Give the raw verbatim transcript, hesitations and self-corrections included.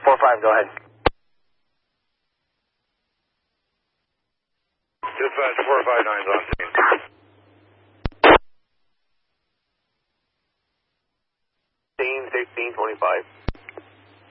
four five, go ahead. Dispatch four five nine's on scene. Scene sixteen twenty-five.